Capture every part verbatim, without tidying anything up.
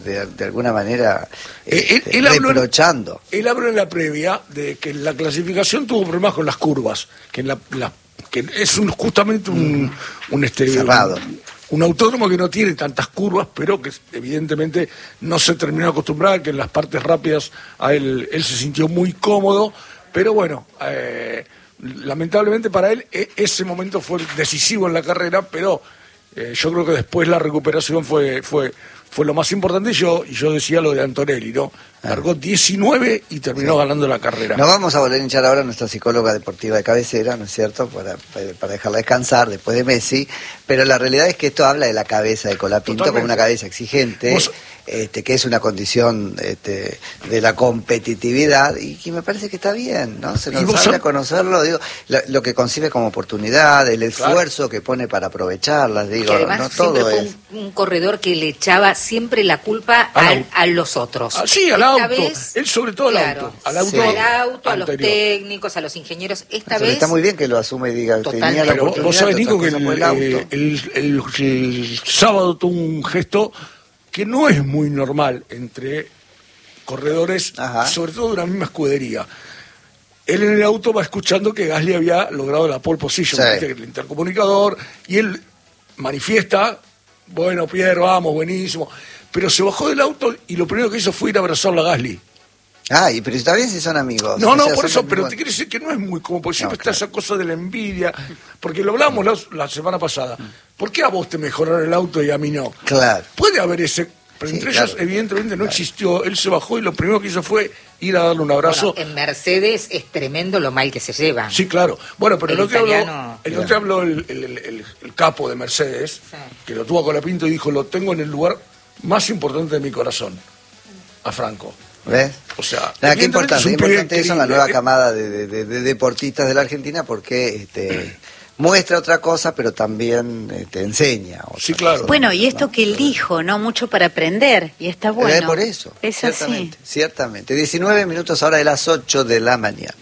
de, de alguna manera eh, este, él, él reprochando. Habló, él habló en la previa de que la clasificación tuvo problemas con las curvas, que, en la, la, que es un, justamente un, mm. un este cerrado. Un, un autódromo que no tiene tantas curvas, pero que evidentemente no se terminó de acostumbrar, que en las partes rápidas a él, él se sintió muy cómodo, pero bueno, eh, lamentablemente para él ese momento fue decisivo en la carrera, pero eh, yo creo que después la recuperación fue fue fue lo más importante. Y yo, y yo decía lo de Antonelli, ¿no? Largó diecinueve y terminó sí. ganando la carrera. Nos vamos a volver a hinchar ahora a nuestra psicóloga deportiva de cabecera, ¿no es cierto? Para, para dejarla descansar después de Messi, pero la realidad es que esto habla de la cabeza de Colapinto. Totalmente. Como una cabeza exigente, ¿Vos? este que es una condición este, de la competitividad, y que me parece que está bien, ¿no? Se nos sabe a conocerlo, digo, lo, lo que concibe como oportunidad, el esfuerzo claro. que pone para aprovecharlas, digo, que además no todo fue es... un, un corredor que le echaba siempre la culpa al, a los otros. Ah, sí, al Esta auto, vez, él sobre todo al claro, auto, al auto, sí. al auto a los anterior. técnicos, a los ingenieros. Esta Pero vez está muy bien que lo asume y diga, tenía la Pero oportunidad. Vos sabés, Nico, que el, el, auto. el, el, el, el sábado tuvo un gesto que no es muy normal entre corredores, Ajá. sobre todo de una misma escudería. Él en el auto va escuchando que Gasly había logrado la pole position, sí. el intercomunicador, y él manifiesta, bueno, Pierre, vamos, buenísimo, pero se bajó del auto y lo primero que hizo fue ir a abrazarlo a Gasly. Ay, pero está bien si son amigos. No, no, o sea, por eso, pero amigos. te quiero decir que no es muy común, porque siempre no, claro. está esa cosa de la envidia, porque lo hablamos la, la semana pasada. ¿Por qué a vos te mejoraron el auto y a mí no? Claro. Puede haber ese, pero sí, entre claro. ellos evidentemente no claro. existió. Él se bajó y lo primero que hizo fue ir a darle un abrazo. Bueno, en Mercedes es tremendo lo mal que se lleva. Sí, claro. Bueno, pero el no italiano... te habló, el, no te habló el, el, el, el capo de Mercedes, sí. que lo tuvo a Colapinto y dijo, lo tengo en el lugar más importante de mi corazón, a Franco. ¿Ves? O sea, Nada, qué importante, es importante eso en la nueva camada de, de, de, de deportistas de la Argentina, porque este, muestra otra cosa, pero también este, enseña. Otra sí, claro. Cosa, bueno, y esto ¿no? que él dijo, ¿no? Mucho para aprender, y está bueno. Es por eso. Es ciertamente, así. Ciertamente. diecinueve minutos ahora de las ocho de la mañana.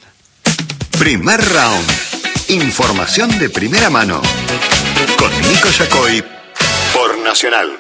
Primer round. Información de primera mano. Con Nico Yacoy por Nacional.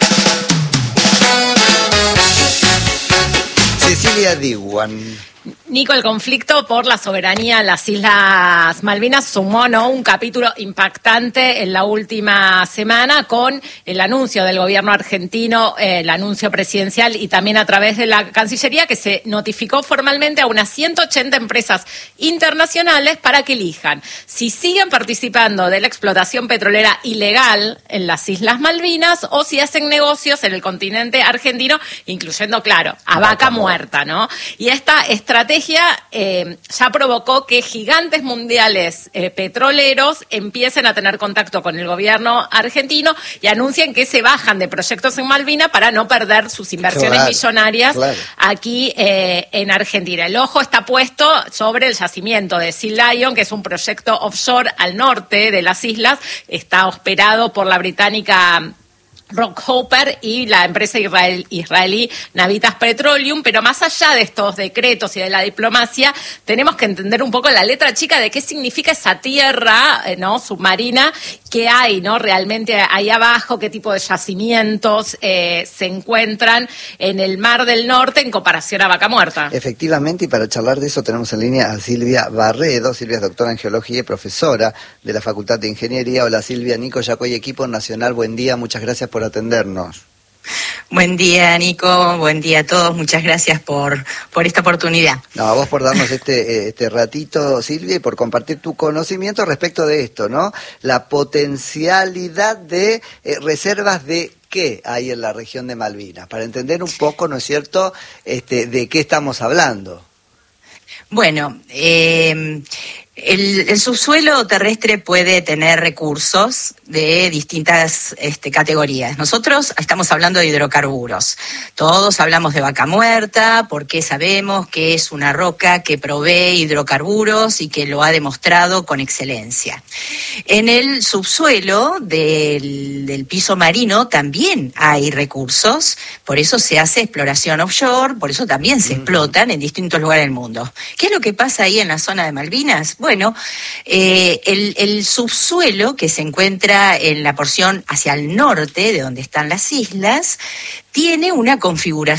Cecilia Diwan. Nico, el conflicto por la soberanía en las Islas Malvinas sumó, ¿no?, un capítulo impactante en la última semana con el anuncio del gobierno argentino, eh, el anuncio presidencial y también a través de la Cancillería, que se notificó formalmente a unas ciento ochenta empresas internacionales para que elijan si siguen participando de la explotación petrolera ilegal en las Islas Malvinas o si hacen negocios en el continente argentino, incluyendo, claro, a vaca muerta, ¿no? Y esta estrategia Eh, ya provocó que gigantes mundiales eh, petroleros empiecen a tener contacto con el gobierno argentino y anuncien que se bajan de proyectos en Malvinas para no perder sus inversiones claro, millonarias claro. aquí eh, en Argentina. El ojo está puesto sobre el yacimiento de Sea Lion, que es un proyecto offshore al norte de las islas, está operado por la británica Rockhopper y la empresa israel, israelí Navitas Petroleum, pero más allá de estos decretos y de la diplomacia, tenemos que entender un poco la letra chica de qué significa esa tierra, eh, ¿no?, submarina que hay, ¿no?, realmente ahí abajo, qué tipo de yacimientos eh, se encuentran en el Mar del Norte en comparación a Vaca Muerta. Efectivamente, y para charlar de eso tenemos en línea a Silvia Barredo. Silvia es doctora en Geología y profesora de la Facultad de Ingeniería. Hola Silvia, Nico Yacoy, equipo nacional, buen día, muchas gracias por atendernos. Buen día, Nico, buen día a todos, muchas gracias por, por esta oportunidad. No, a vos por darnos este, este ratito, Silvia, y por compartir tu conocimiento respecto de esto, ¿no? La potencialidad de eh, reservas de qué hay en la región de Malvinas, para entender un poco, ¿no es cierto?, este, de qué estamos hablando. Bueno, eh... El, el subsuelo terrestre puede tener recursos de distintas este, categorías. Nosotros estamos hablando de hidrocarburos. Todos hablamos de vaca muerta porque sabemos que es una roca que provee hidrocarburos y que lo ha demostrado con excelencia. En el subsuelo del, del piso marino también hay recursos, por eso se hace exploración offshore, por eso también se explotan en distintos lugares del mundo. ¿Qué es lo que pasa ahí en la zona de Malvinas? Bueno, Bueno, eh, el, el subsuelo que se encuentra en la porción hacia el norte, de donde están las islas, tiene una configuración